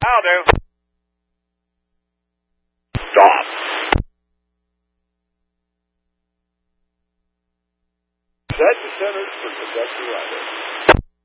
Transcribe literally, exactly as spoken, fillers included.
I'll do. Stop. Set the centers for conductor rider.